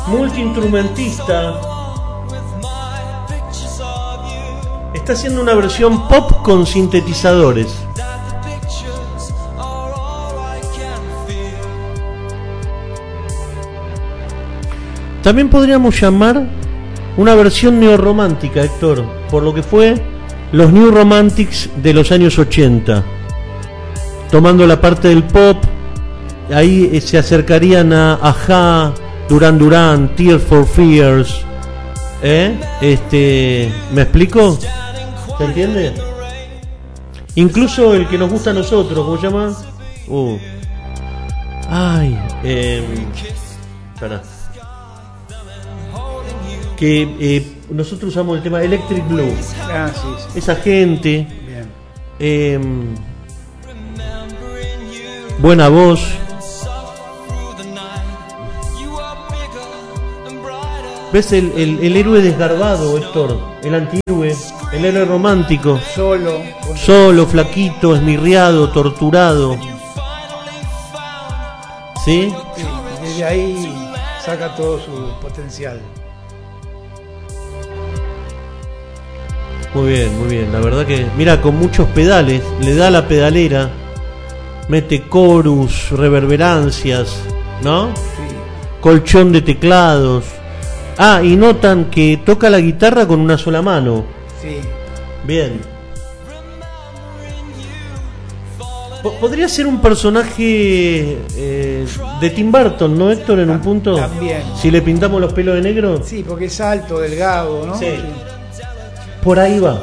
multiinstrumentista, está haciendo una versión pop con sintetizadores. También podríamos llamar una versión neorromántica, Héctor, por lo que fue los New Romantics de los años 80, tomando la parte del pop. Ahí se acercarían a Ajá, Duran Duran, Tears for Fears. ¿Me explico? ¿Se entiende? Incluso el que nos gusta a nosotros, ¿cómo se llama? Espera. Que nosotros usamos el tema Electric Blue. Sí. Esa gente. Bien. Buena voz. ¿Ves el héroe desgarbado, Héctor? El antihéroe, el héroe romántico. Solo, flaquito, esmirriado, torturado. ¿Sí? Sí, desde ahí saca todo su potencial. Muy bien, la verdad que, mira, con muchos pedales, le da la pedalera, mete chorus, reverberancias, ¿no? Sí. Colchón de teclados. Y notan que toca la guitarra con una sola mano. Sí. Bien. Podría ser un personaje de Tim Burton, ¿no, Héctor, en un punto? También. Si le pintamos los pelos de negro. Sí, porque es alto, delgado, ¿no? Sí. Por ahí va.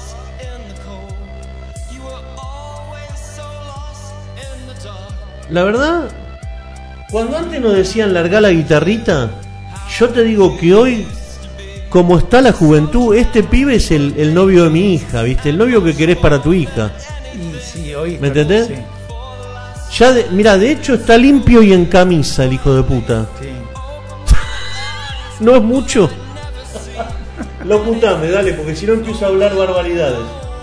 La verdad, cuando antes nos decían largar la guitarrita, yo te digo que hoy, como está la juventud, este pibe es el novio de mi hija, ¿viste? El novio que querés para tu hija. Y sí, hoy ¿Me entendés? Sí. Ya mira, de hecho está limpio y en camisa el hijo de puta. Sí. ¿No es mucho? Locutame, dale, porque si no empiezo a hablar barbaridades.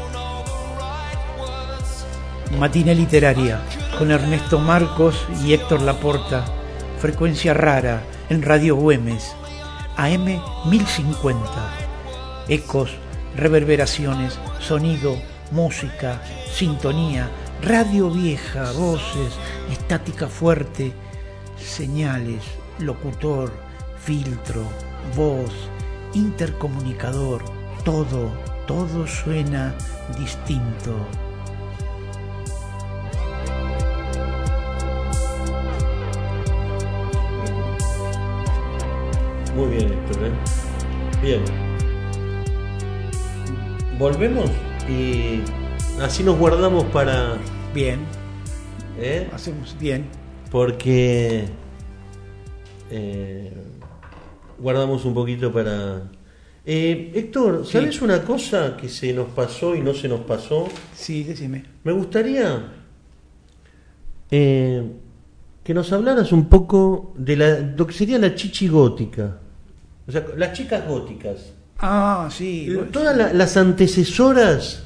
Matiné literaria con Ernesto Marcos y Héctor Laporta. Frecuencia rara en Radio Güemes, AM 1050. Ecos, reverberaciones, sonido, música, sintonía, radio vieja, voces, estática fuerte, señales, locutor, filtro, voz, intercomunicador, todo suena distinto. Muy bien, Héctor, Bien. Volvemos y así nos guardamos para... Bien. Hacemos bien. Porque guardamos un poquito para... Héctor, ¿sabes Sí. una cosa que se nos pasó y no se nos pasó? Sí, decime. Me gustaría que nos hablaras un poco de lo que sería la chichi gótica. O sea, las chicas góticas. Sí. Todas las antecesoras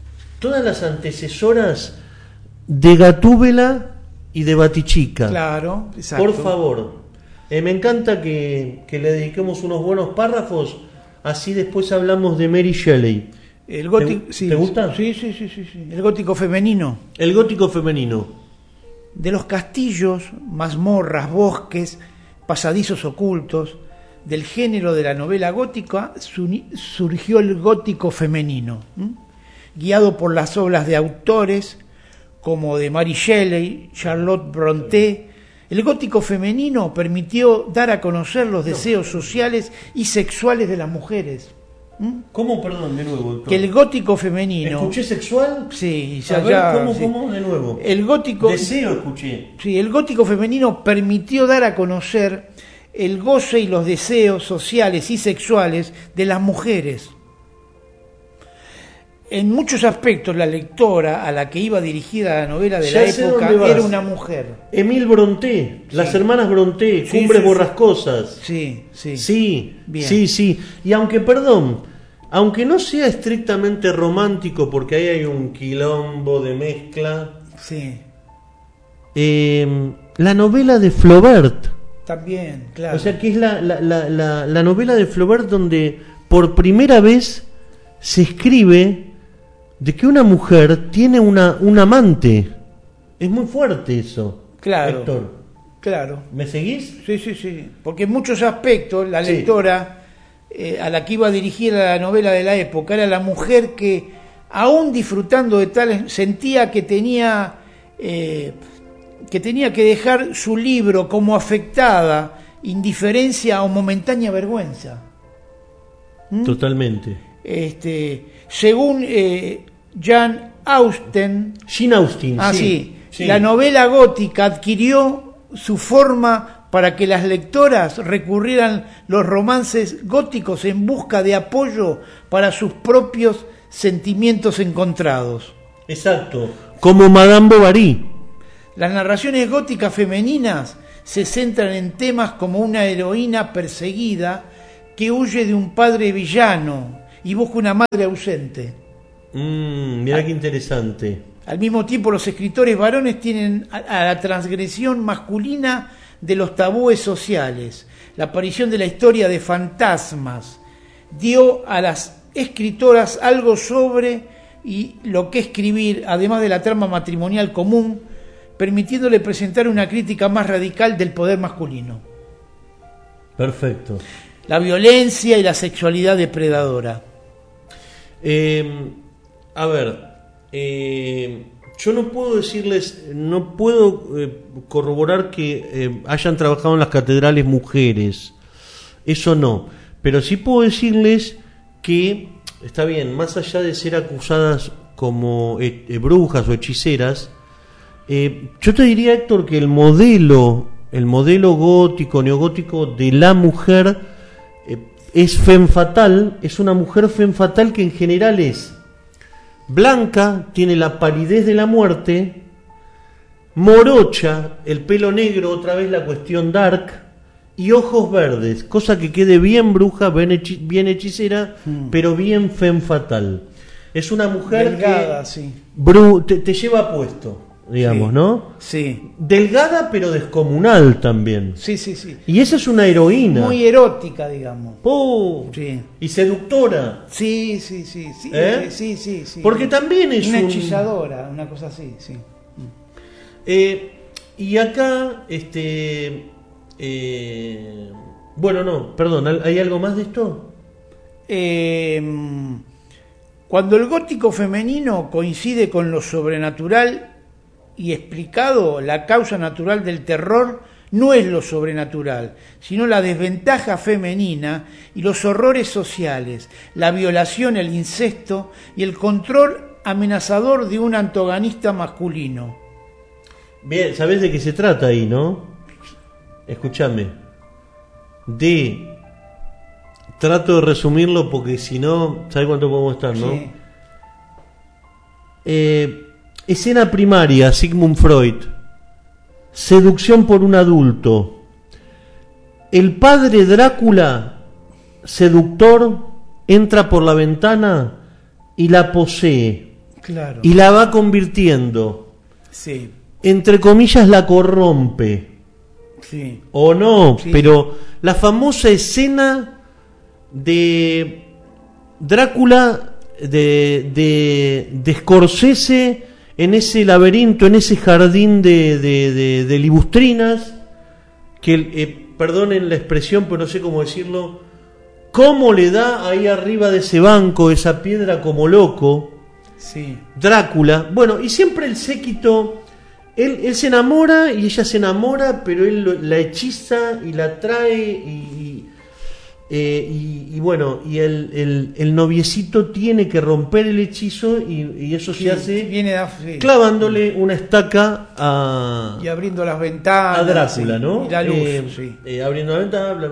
de Gatúbela y de Batichica. Claro, exacto. Por favor, me encanta que le dediquemos unos buenos párrafos, así después hablamos de Mary Shelley. El gótico, ¿Te gusta? Sí. El gótico femenino. El gótico femenino. De los castillos, mazmorras, bosques, pasadizos ocultos, del género de la novela gótica surgió el gótico femenino, guiado por las obras de autores como de Mary Shelley, Charlotte Brontë. El gótico femenino permitió dar a conocer los deseos sociales y sexuales de las mujeres. ¿Cómo? Perdón, de nuevo. Doctor. Que el gótico femenino... ¿Escuché sexual? Sí, A ver, sí. ¿cómo? De nuevo. El gótico... Deseo escuché. Sí, el gótico femenino permitió dar a conocer el goce y los deseos sociales y sexuales de las mujeres. En muchos aspectos, la lectora a la que iba dirigida la novela de Ya la sé época dónde vas. era una mujer. Emil Brontë, las hermanas Brontë, Sí, Cumbres sí, Borrascosas. Sí. Bien. Sí. Y aunque no sea estrictamente romántico, porque ahí hay un quilombo de mezcla. Sí. La novela de Flaubert, También, claro. O sea que es la novela de Flaubert donde por primera vez se escribe de que una mujer tiene un amante. Es muy fuerte eso. Claro. Héctor. Claro. ¿Me seguís? Sí, sí, sí. Porque en muchos aspectos la lectora a la que iba dirigida la novela de la época era la mujer que, aún disfrutando de tales, sentía que tenía que dejar su libro como afectada, indiferencia o momentánea vergüenza. Totalmente. Según Jane Austen, sí. La novela gótica adquirió su forma para que las lectoras recurrieran los romances góticos en busca de apoyo para sus propios sentimientos encontrados. Exacto, como Madame Bovary. Las narraciones góticas femeninas se centran en temas como una heroína perseguida que huye de un padre villano y busca una madre ausente. Mirá qué interesante. Al mismo tiempo, los escritores varones tienen a la transgresión masculina de los tabúes sociales. La aparición de la historia de fantasmas dio a las escritoras algo sobre y lo que escribir, además de la trama matrimonial común, permitiéndole presentar una crítica más radical del poder masculino. Perfecto. La violencia y la sexualidad depredadora. A ver, yo no puedo decirles, no puedo corroborar que hayan trabajado en las catedrales mujeres, eso no, pero sí puedo decirles que, está bien, más allá de ser acusadas como brujas o hechiceras, yo te diría, Héctor, que el modelo gótico, neogótico de la mujer es femme fatale, es una mujer femme fatale que en general es blanca, tiene la palidez de la muerte, morocha, el pelo negro, otra vez la cuestión dark, y ojos verdes, cosa que quede bien bruja, bien hechicera, pero bien femme fatale. Es una mujer delgada, que sí. te lleva puesto, digamos, sí, ¿no? Sí. Delgada pero descomunal también. Sí, sí, sí. Y esa es una heroína. Muy erótica, digamos. Sí. Y seductora. Sí, sí, sí, sí, sí, sí, sí. Porque también es una hechizadora, una cosa así, sí. Y acá, bueno, no, perdón, ¿hay algo más de esto? Cuando el gótico femenino coincide con lo sobrenatural y explicado, la causa natural del terror no es lo sobrenatural, sino la desventaja femenina y los horrores sociales, la violación, el incesto y el control amenazador de un antagonista masculino. Bien, ¿sabés de qué se trata ahí, no? Escúchame. Trato de resumirlo porque si no, ¿sabés cuánto podemos estar, no? Sí. Escena primaria, Sigmund Freud. Seducción por un adulto. El padre Drácula, seductor, entra por la ventana y la posee. Claro. Y la va convirtiendo. Sí. Entre comillas, la corrompe. Sí. O no, sí. Pero la famosa escena de Drácula de Scorsese en ese laberinto, en ese jardín de libustrinas, que, perdonen la expresión, pero no sé cómo decirlo, cómo le da ahí arriba de ese banco, esa piedra como loco, sí. Drácula. Bueno, y siempre el séquito, él se enamora y ella se enamora, pero él la hechiza y la trae y bueno, y el noviecito tiene que romper el hechizo y eso se hace clavándole una estaca y abriendo las ventanas a Drácula, ¿no? Y la luz, abriendo la ventana.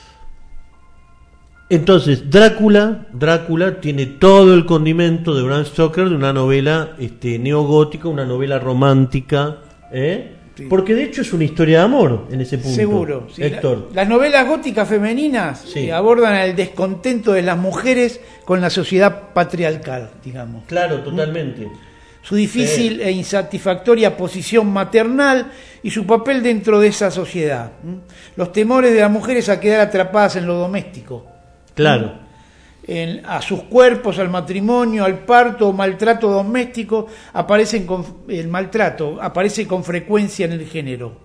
Entonces Drácula tiene todo el condimento de Bram Stoker, de una novela neogótica, una novela romántica, Sí. Porque de hecho es una historia de amor en ese punto. Seguro, sí. Héctor. Las novelas góticas femeninas abordan el descontento de las mujeres con la sociedad patriarcal, digamos. Claro, totalmente. su difícil e insatisfactoria posición maternal y su papel dentro de esa sociedad. Los temores de las mujeres a quedar atrapadas en lo doméstico. Claro. A sus cuerpos, al matrimonio, al parto o maltrato doméstico, el maltrato aparece con frecuencia en el género.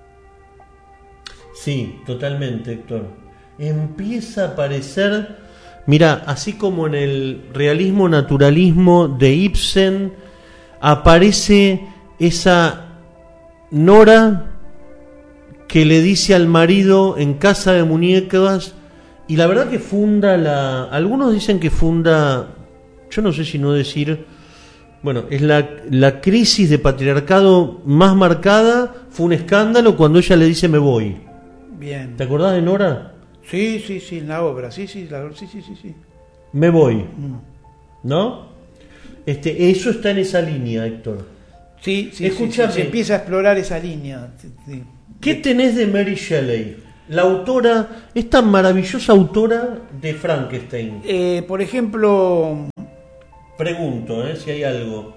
Sí, totalmente, Héctor. Empieza a aparecer, mira, así como en el realismo naturalismo de Ibsen, aparece esa Nora que le dice al marido en Casa de Muñecas, y la verdad que algunos dicen que funda, yo no sé si no decir, bueno, es la crisis de patriarcado más marcada, fue un escándalo cuando ella le dice me voy. Bien. ¿Te acordás de Nora? Sí, en la obra, sí. Me voy, ¿no? Eso está en esa línea, Héctor. Sí, Escuchame. Se empieza a explorar esa línea. Sí. ¿Qué tenés de Mary Shelley? La autora, esta maravillosa autora de Frankenstein. Por ejemplo... Pregunto, si hay algo.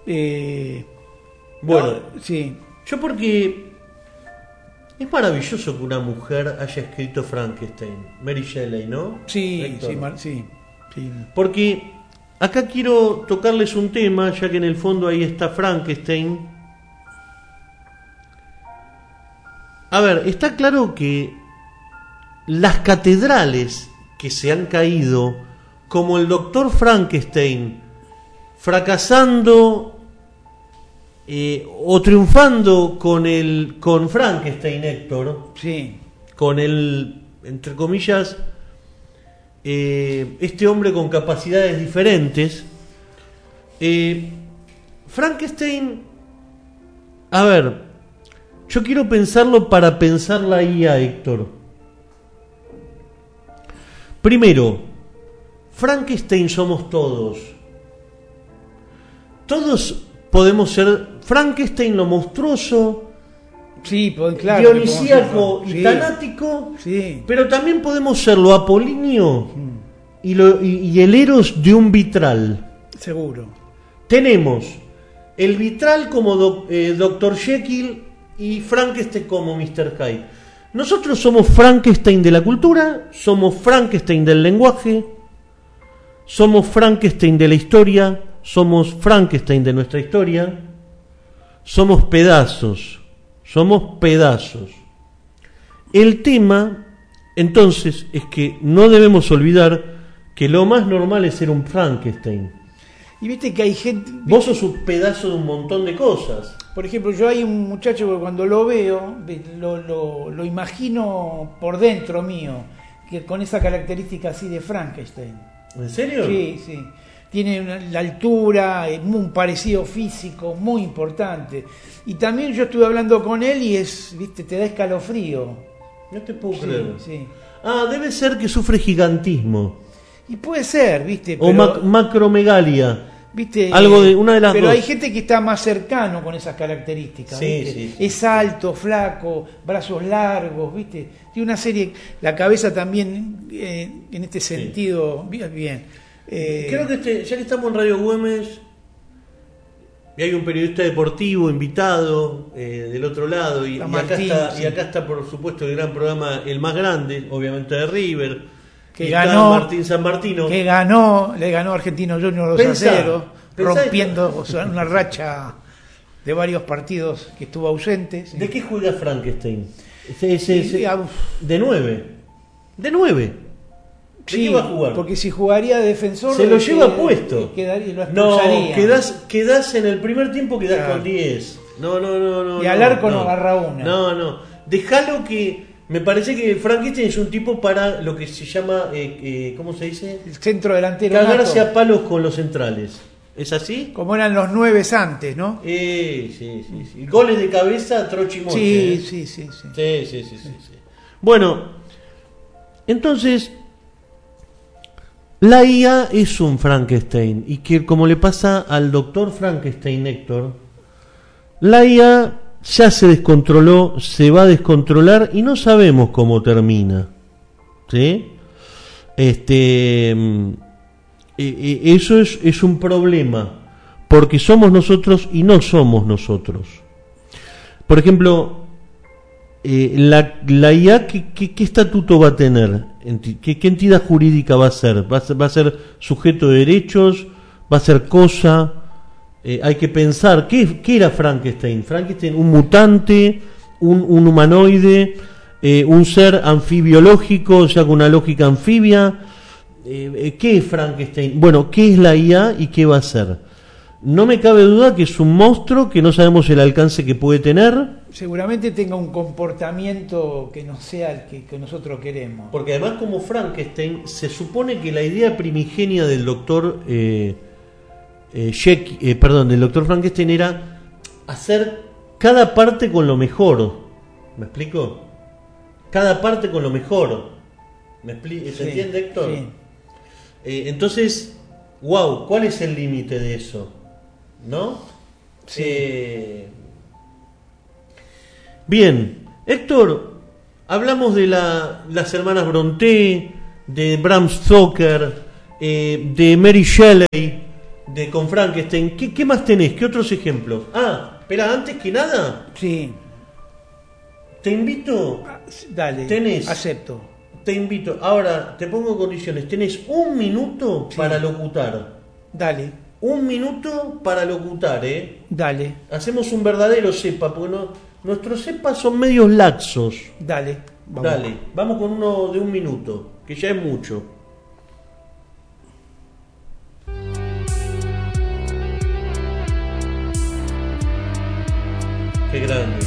Bueno, sí. Yo porque es maravilloso que una mujer haya escrito Frankenstein. Mary Shelley, ¿no? Sí. Porque acá quiero tocarles un tema, ya que en el fondo ahí está Frankenstein. A ver, está claro que las catedrales que se han caído, como el Doctor Frankenstein, fracasando o triunfando con Frankenstein, Héctor, sí, con el, entre comillas, este hombre con capacidades diferentes. Frankenstein, a ver, yo quiero pensarlo para pensar la IA, Héctor. Primero, Frankenstein somos todos. Todos podemos ser Frankenstein, lo monstruoso, sí, claro, dionisíaco y tanático, sí. Pero también podemos ser lo apolíneo y el Eros de un vitral. Seguro. Tenemos el vitral como Dr. Jekyll y Frankenstein como Mr. Hyde. Nosotros somos Frankenstein de la cultura, somos Frankenstein del lenguaje, somos Frankenstein de la historia, somos Frankenstein de nuestra historia, somos pedazos. El tema, entonces, es que no debemos olvidar que lo más normal es ser un Frankenstein. Y viste que hay gente... Vos sos un pedazo de un montón de cosas. Por ejemplo, yo hay un muchacho que cuando lo veo, lo imagino por dentro mío, que con esa característica así de Frankenstein. ¿En serio? Sí. Tiene la altura, un parecido físico muy importante. Y también yo estuve hablando con él y te da escalofrío. No te puedo creer. Sí. Ah, debe ser que sufre gigantismo. Y puede ser, ¿viste? O macromegalia. ¿Viste? Algo de una de las pero dos. Hay gente que está más cercano con esas características. Sí. Es alto, flaco, brazos largos, ¿viste? Tiene una serie, la cabeza también en este sentido, bien. Creo que ya que estamos en Radio Güemes y hay un periodista deportivo invitado del otro lado y acá está por supuesto el gran programa, el más grande, obviamente de River, que ganó Martín San Martino, le ganó a Argentino Junior 2-0, rompiendo una racha de varios partidos que estuvo ausente. Sí. ¿De qué juega Frankenstein? De 9. ¿De 9? Sí, ¿qué va a jugar? Porque si jugaría de defensor... Se lo lleva puesto. Lo expulsaría. No, quedás en el primer tiempo, quedás con 10. No. Y al arco no agarra una. No. Dejalo que... Me parece que Frankenstein es un tipo para lo que se llama... ¿cómo se dice? El centro delantero. Cagarse a palos con los centrales. ¿Es así? Como eran los 9 antes, ¿no? Sí. Goles de cabeza, Trochimoche. Sí. Bueno, entonces... La IA es un Frankenstein y que como le pasa al doctor Frankenstein, Héctor, la IA ya se descontroló, se va a descontrolar y no sabemos cómo termina, ¿sí? Eso es un problema porque somos nosotros y no somos nosotros. Por ejemplo, la IA, ¿qué estatuto va a tener? ¿Qué entidad jurídica va a ser? ¿Va a ser sujeto de derechos? ¿Va a ser cosa? Hay que pensar, ¿qué era Frankenstein? Frankenstein, un mutante, un humanoide, un ser anfibiológico, o sea, con una lógica anfibia. ¿Qué es Frankenstein? Bueno, ¿qué es la IA y qué va a ser? No me cabe duda que es un monstruo que no sabemos el alcance que puede tener. Seguramente tenga un comportamiento que no sea el que nosotros queremos. Porque además, como Frankenstein, se supone que la idea primigenia del doctor del doctor Frankenstein era hacer cada parte con lo mejor. ¿Me explico? Cada parte con lo mejor. ¿Se entiende, Héctor? Sí. Entonces, wow, ¿cuál es el límite de eso? ¿No? Sí. Bien, Héctor, hablamos de las hermanas Brontë, de Bram Stoker, de Mary Shelley, con Frankenstein. ¿Qué más tenés? ¿Qué otros ejemplos? Espera, antes que nada, Sí. te invito. Dale, acepto. Te invito, ahora te pongo en condiciones. Tenés 1 minuto para locutar. Dale. 1 minuto para locutar, Dale. Hacemos un verdadero cepa, porque nuestros cepas son medios laxos. Dale. Vamos con uno de 1 minuto, que ya es mucho. Qué grande.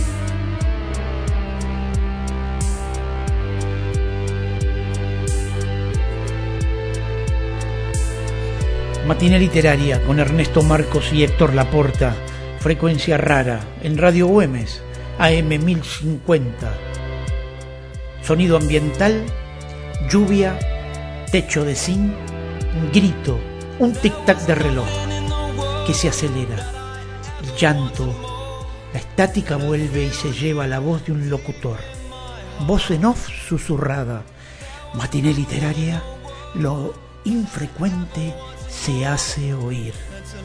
Matinée literaria con Ernesto Marcos y Héctor Laporta. Frecuencia rara en Radio Güemes, AM 1050. Sonido ambiental, lluvia, techo de zinc, grito, un tic-tac de reloj que se acelera. El llanto, la estática vuelve y se lleva la voz de un locutor. Voz en off susurrada. Matinée literaria, lo infrecuente se hace oír.